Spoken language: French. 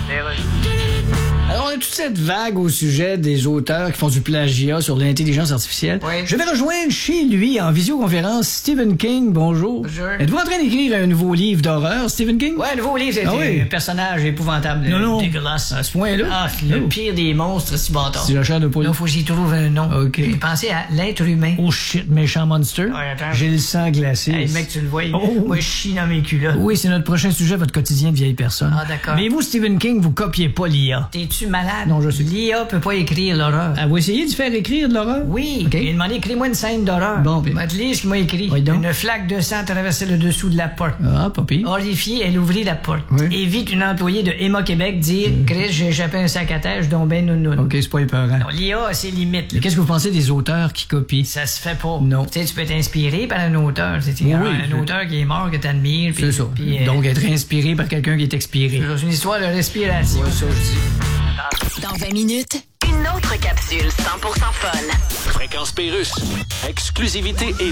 Alors, on a toute cette vague au sujet des auteurs qui font du plagiat sur l'intelligence artificielle. Oui. Je vais rejoindre chez lui en visioconférence Stephen King. Bonjour. Bonjour. Êtes-vous en train d'écrire un nouveau livre d'horreur, Stephen King? Ouais, le nouveau livre, c'est oui. un personnage épouvantable, Non. dégueulasse. À ce point-là? Ah, le pire des monstres, si bâtard. C'est la chair de poule. Là, faut que j'y trouve un nom. OK. J'ai pensé à l'être humain. Oh shit, méchant monster. Ouais, attends. J'ai le sang glacé. Hey, mec, tu le vois, Oh. moi, je chie dans mes culottes. Oui, c'est notre prochain sujet, votre quotidien de vieille personne. Ah, d'accord. Mais vous, Stephen King, vous copiez pas l'IA. T'es-tu malade? Non, je sais. L'IA peut pas écrire l'horreur. Ah, vous essayez de faire écrire de l'horreur? Oui, OK. il m'a demandé, écris-moi une scène d'horreur. Bon, puis- Va te lire ce qu'il m'a écrit. Oui, donc. Une flaque de sang traversait le dessous de la porte. Ah, pas pire. Horrifiée, elle ouvrit la porte. Oui. Et vit une employée de Emma Québec dire Chris, j'ai échappé un sac à terre, je tombe ben nounoun. OK, c'est pas épeurant. Non, l'IA a ses limites. Mais qu'est-ce que vous pensez des auteurs qui copient? Ça se fait pas. Non. Tu sais, tu peux t'inspirer par un auteur. C'est un auteur qui est mort, que t'admires. C'est ça. Puis, Donc, être inspiré par quelqu'un qui est expiré. c'est une histoire de respiration. Ça, je dis. Dans 20 minutes, une autre capsule 100% fun. Fréquence Pérusse. Exclusivité et